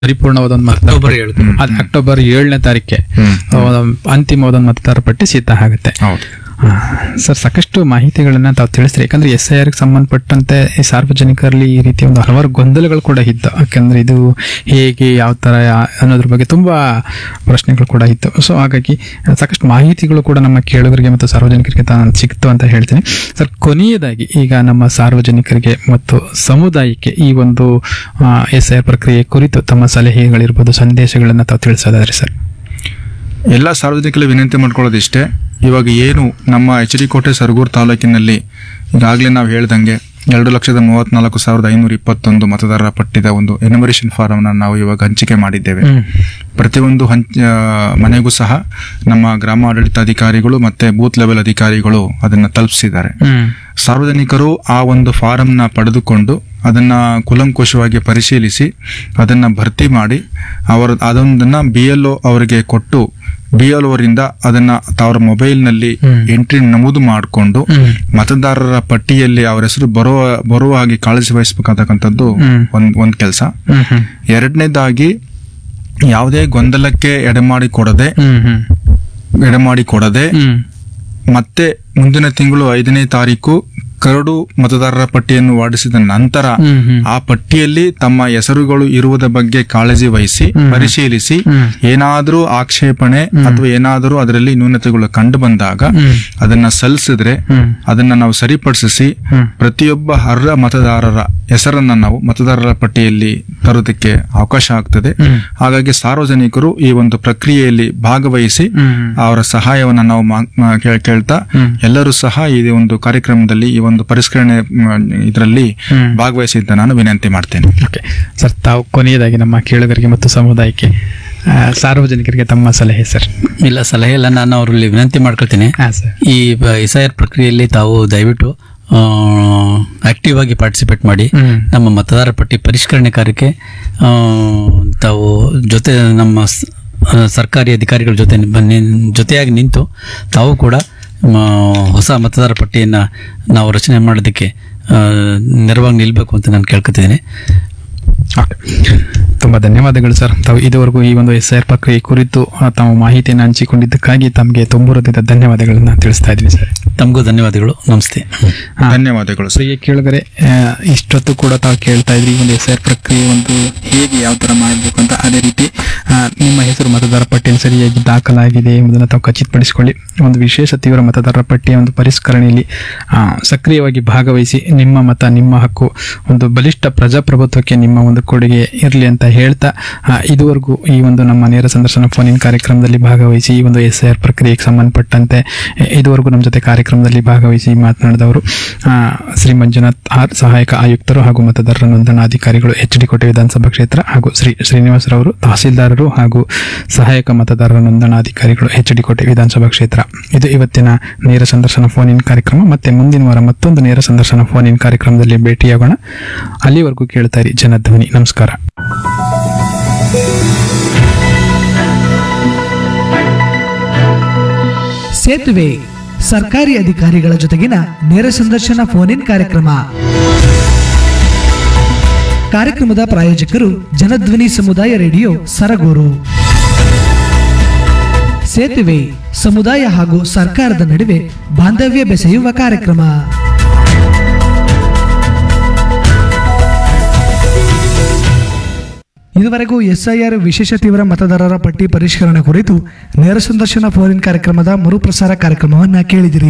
ಪರಿಪೂರ್ಣವಾದ ಒಂದು ಅಕ್ಟೋಬರ್ 7. ಅದು ಅಕ್ಟೋಬರ್ 7ನೇ ತಾರೀಕೆ ಅಂತಿಮವಾದ ಒಂದು ಮತದಾರ ಪಟ್ಟಿ ಸಿದ್ಧ ಆಗುತ್ತೆ. ಹೌದು ಸರ್, ಸಾಕಷ್ಟು ಮಾಹಿತಿಗಳನ್ನ ತಾವು ತಿಳಿಸ್ರಿ. ಯಾಕಂದ್ರೆ SIR ಸಂಬಂಧಪಟ್ಟಂತೆ ಈ ಸಾರ್ವಜನಿಕರಲ್ಲಿ ಈ ರೀತಿಯ ಒಂದು ಹಲವಾರು ಗೊಂದಲಗಳು ಕೂಡ ಇತ್ತು. ಯಾಕಂದ್ರೆ ಇದು ಹೇಗೆ ಯಾವ ತರ ಅನ್ನೋದ್ರ ಬಗ್ಗೆ ತುಂಬಾ ಪ್ರಶ್ನೆಗಳು ಕೂಡ ಇತ್ತು. ಸೊ ಹಾಗಾಗಿ ಸಾಕಷ್ಟು ಮಾಹಿತಿಗಳು ಕೂಡ ನಮ್ಮ ಕೇಳುಗರಿಗೆ ಮತ್ತು ಸಾರ್ವಜನಿಕರಿಗೆ ಸಿಕ್ತು ಅಂತ ಹೇಳ್ತೀನಿ. ಸರ್, ಕೊನೆಯದಾಗಿ ಈಗ ನಮ್ಮ ಸಾರ್ವಜನಿಕರಿಗೆ ಮತ್ತು ಸಮುದಾಯಕ್ಕೆ ಈ ಒಂದು SIR ಪ್ರಕ್ರಿಯೆ ಕುರಿತು ತಮ್ಮ ಸಲಹೆಗಳಿರ್ಬೋದು, ಸಂದೇಶಗಳನ್ನ ತಾವು ತಿಳಿಸೋದಾದ್ರೆ ಸರ್. ಎಲ್ಲ ಸಾರ್ವಜನಿಕರಲ್ಲಿ ವಿನಂತಿ ಮಾಡ್ಕೊಳ್ಳೋದಿಷ್ಟೇ. ಇವಾಗ ಏನು ನಮ್ಮ HD ಕೋಟೆ ಸರಗೂರು ತಾಲೂಕಿನಲ್ಲಿ ಈಗಾಗಲೇ ನಾವು ಹೇಳ್ದಂಗೆ 2,34,521 ಮತದಾರರ ಪಟ್ಟಿದ ಒಂದು ಎನ್ಯುಮರೇಷನ್ ಫಾರಂ ನಾವು ಇವಾಗ ಹಂಚಿಕೆ ಮಾಡಿದ್ದೇವೆ. ಪ್ರತಿಯೊಂದು ಮನೆಗೂ ಸಹ ನಮ್ಮ ಗ್ರಾಮ ಆಡಳಿತಾಧಿಕಾರಿಗಳು ಮತ್ತೆ ಬೂತ್ ಲೆವೆಲ್ ಅಧಿಕಾರಿಗಳು ಅದನ್ನ ತಲುಪಿಸಿದ್ದಾರೆ. ಸಾರ್ವಜನಿಕರು ಆ ಒಂದು ಫಾರಂನ ಪಡೆದುಕೊಂಡು ಅದನ್ನ ಕೂಲಂಕುಷವಾಗಿ ಪರಿಶೀಲಿಸಿ ಅದನ್ನ ಭರ್ತಿ ಮಾಡಿ ಅದೊಂದನ್ನ BLO ಅವರಿಗೆ ಕೊಟ್ಟು BLO ಅವರಿಂದ ಅದನ್ನ ಅವರ ಮೊಬೈಲ್ನಲ್ಲಿ ಎಂಟ್ರಿ ನಮೂದು ಮಾಡಿಕೊಂಡು ಮತದಾರರ ಪಟ್ಟಿಯಲ್ಲಿ ಅವರ ಹೆಸರು ಬರುವ ಹಾಗೆ ಕಾಳಜಿ ವಹಿಸಬೇಕಾದಂತದ್ದು ಒಂದ್ ಕೆಲಸ. ಎರಡನೇದಾಗಿ ಯಾವುದೇ ಗೊಂದಲಕ್ಕೆ ಎಡೆಮಾಡಿಕೊಡದೆ ಮತ್ತೆ ಮುಂದಿನ ತಿಂಗಳು 5ನೇ ತಾರೀಕು ಕರಡು ಮತದಾರರ ಪಟ್ಟಿಯನ್ನು ಹೊರಡಿಸಿದ ನಂತರ ಆ ಪಟ್ಟಿಯಲ್ಲಿ ತಮ್ಮ ಹೆಸರುಗಳು ಇರುವುದರ ಬಗ್ಗೆ ಕಾಳಜಿ ವಹಿಸಿ ಪರಿಶೀಲಿಸಿ ಏನಾದರೂ ಆಕ್ಷೇಪಣೆ ಅಥವಾ ಏನಾದರೂ ಅದರಲ್ಲಿ ನ್ಯೂನತೆಗಳು ಕಂಡು ಬಂದಾಗ ಅದನ್ನ ಸಲ್ಲಿಸಿದ್ರೆ ಅದನ್ನ ನಾವು ಸರಿಪಡಿಸಿ ಪ್ರತಿಯೊಬ್ಬ ಅರ್ಹ ಮತದಾರರ ಹೆಸರನ್ನ ನಾವು ಮತದಾರರ ಪಟ್ಟಿಯಲ್ಲಿ ತರೋದಕ್ಕೆ ಅವಕಾಶ ಆಗ್ತದೆ. ಹಾಗಾಗಿ ಸಾರ್ವಜನಿಕರು ಈ ಒಂದು ಪ್ರಕ್ರಿಯೆಯಲ್ಲಿ ಭಾಗವಹಿಸಿ ಅವರ ಸಹಾಯವನ್ನ ನಾವು ಕೇಳ್ತಾ ಎಲ್ಲರೂ ಸಹ ಈ ಒಂದು ಕಾರ್ಯಕ್ರಮದಲ್ಲಿ ಈ ಒಂದು ಪರಿಷ್ಕರಣೆ ಇದರಲ್ಲಿ ಭಾಗವಹಿಸಿದ್ದ ನಾನು ವಿನಂತಿ ಮಾಡ್ತೇನೆ. ಸರ್, ತಾವು ಕೊನೆಯದಾಗಿ ನಮ್ಮ ಕೇಳುಗರಿಗೆ ಮತ್ತು ಸಮುದಾಯಕ್ಕೆ ಸಾರ್ವಜನಿಕರಿಗೆ ತಮ್ಮ ಸಲಹೆ ಸರ್. ಇಲ್ಲ, ಸಲಹೆ ಎಲ್ಲ ನಾನು ಅವರಲ್ಲಿ ವಿನಂತಿ ಮಾಡ್ಕೊಳ್ತೀನಿ. ಈ SIR ಪ್ರಕ್ರಿಯೆಯಲ್ಲಿ ತಾವು ದಯವಿಟ್ಟು ಆಕ್ಟಿವ್ ಆಗಿ ಪಾರ್ಟಿಸಿಪೇಟ್ ಮಾಡಿ ನಮ್ಮ ಮತದಾರ ಪಟ್ಟಿ ಪರಿಷ್ಕರಣೆ ಕಾರ್ಯಕ್ಕೆ ತಾವು ನಮ್ಮ ಸರ್ಕಾರಿ ಅಧಿಕಾರಿಗಳ ಜೊತೆಯಾಗಿ ನಿಂತು ತಾವು ಕೂಡ ಹೊಸ ಮತದಾರ ಪಟ್ಟಿಯನ್ನು ನಾವು ರಚನೆ ಮಾಡೋದಕ್ಕೆ ನೆರವಾಗಿ ನಿಲ್ಲಬೇಕು ಅಂತ ನಾನು ಕೇಳ್ಕೊತಿದ್ದೀನಿ. ತುಂಬಾ ಧನ್ಯವಾದಗಳು ಸರ್. ತಾವು ಇದುವರೆಗೂ ಈ ಒಂದು SIR ಪ್ರಕ್ರಿಯೆ ಕುರಿತು ತಮ್ಮ ಮಾಹಿತಿಯನ್ನು ಹಂಚಿಕೊಂಡಿದ್ದಕ್ಕಾಗಿ ತಮಗೆ ತುಂಬ ಹೃದಯದ ಧನ್ಯವಾದಗಳನ್ನ ತಿಳಿಸ್ತಾ ಇದ್ದೀನಿ ಸರ್. ತಮಗೂ ಧನ್ಯವಾದಗಳು. ನಮಸ್ತೆ. ಧನ್ಯವಾದಗಳು. ಪ್ರಿಯ ಕೇಳಿದರೆ ಇಷ್ಟೊತ್ತು ಕೂಡ ತಾವು ಕೇಳ್ತಾ ಇದ್ರಿ ಈ ಒಂದು SIR ಪ್ರಕ್ರಿಯೆ ಒಂದು ಹೇಗೆ ಯಾವ ತರ ಮಾಡಬೇಕು ಅಂತ. ಅದೇ ರೀತಿ ನಿಮ್ಮ ಹೆಸರು ಮತದಾರ ಪಟ್ಟಿಯಲ್ಲಿ ಸರಿಯಾಗಿ ದಾಖಲಾಗಿದೆ ಎಂಬುದನ್ನು ತಾವು ಖಚಿತಪಡಿಸಿಕೊಳ್ಳಿ. ಒಂದು ವಿಶೇಷ ತೀವ್ರ ಮತದಾರರ ಪಟ್ಟಿಯ ಒಂದು ಪರಿಷ್ಕರಣೆಯಲ್ಲಿ ಸಕ್ರಿಯವಾಗಿ ಭಾಗವಹಿಸಿ ನಿಮ್ಮ ಮತ ನಿಮ್ಮ ಹಕ್ಕು, ಒಂದು ಬಲಿಷ್ಠ ಪ್ರಜಾಪ್ರಭುತ್ವಕ್ಕೆ ನಿಮ್ಮ ಒಂದು ಕೊಡುಗೆ ಇರಲಿ ಅಂತ ಹೇಳ್ತಾ ಇದುವರೆಗೂ ಈ ಒಂದು ನಮ್ಮ ನೇರ ಸಂದರ್ಶನ ಫೋನ್ ಇನ್ ಕಾರ್ಯಕ್ರಮದಲ್ಲಿ ಭಾಗವಹಿಸಿ ಈ ಒಂದು SIR ಪ್ರಕ್ರಿಯೆಗೆ ಸಂಬಂಧಪಟ್ಟಂತೆ ಇದುವರೆಗೂ ನಮ್ಮ ಜೊತೆ ಕಾರ್ಯಕ್ರಮದಲ್ಲಿ ಭಾಗವಹಿಸಿ ಮಾತನಾಡಿದವರು ಶ್ರೀ ಮಂಜುನಾಥ್ ಆರ್, ಸಹಾಯಕ ಆಯುಕ್ತರು ಹಾಗೂ ಮತದಾರರ ನೋಂದಣಾಧಿಕಾರಿಗಳು HD ಕೋಟೆ ವಿಧಾನಸಭಾ ಕ್ಷೇತ್ರ, ಹಾಗೂ ಶ್ರೀ ಶ್ರೀನಿವಾಸರವರು, ತಹಸೀಲ್ದಾರರು ಹಾಗೂ ಸಹಾಯಕ ಮತದಾರರ ನೋಂದಣಾಧಿಕಾರಿಗಳು HD ಕೋಟೆ ವಿಧಾನಸಭಾ ಕ್ಷೇತ್ರ. ಇದು ಇವತ್ತಿನ ನೇರ ಸಂದರ್ಶನ ಫೋನ್ ಇನ್ ಕಾರ್ಯಕ್ರಮ. ಮತ್ತೆ ಮುಂದಿನ ವಾರ ಮತ್ತೊಂದು ನೇರ ಸಂದರ್ಶನ ಫೋನ್ ಇನ್ ಕಾರ್ಯಕ್ರಮದಲ್ಲಿ ಭೇಟಿಯಾಗೋಣ. ಅಲ್ಲಿವರೆಗೂ ಕೇಳ್ತಾ ಇರಿ ಜನಧ್ವನಿ. ನಮಸ್ಕಾರ. ಸೇತುವೆ ಸರ್ಕಾರಿ ಅಧಿಕಾರಿಗಳ ಜೊತೆಗಿನ ನೇರ ಸಂದರ್ಶನ ಫೋನ್ ಇನ್ ಕಾರ್ಯಕ್ರಮದ ಪ್ರಾಯೋಜಕರು ಜನಧ್ವನಿ ಸಮುದಾಯ ರೇಡಿಯೋ ಸರಗೂರು. ಸೇತುವೆ ಸಮುದಾಯ ಹಾಗೂ ಸರ್ಕಾರದ ನಡುವೆ ಬಾಂಧವ್ಯ ಬೆಸೆಯುವ ಕಾರ್ಯಕ್ರಮ. ಇದುವರೆಗೂ SIR ವಿಶೇಷ ತೀವ್ರ ಮತದಾರರ ಪಟ್ಟಿ ಪರಿಷ್ಕರಣೆ ಕುರಿತು ನೇರ ಸಂದರ್ಶನ ಫೋನ್ ಇನ್ ಕಾರ್ಯಕ್ರಮದ ಮರುಪ್ರಸಾರ ಕಾರ್ಯಕ್ರಮವನ್ನು ಕೇಳಿದಿರಿ.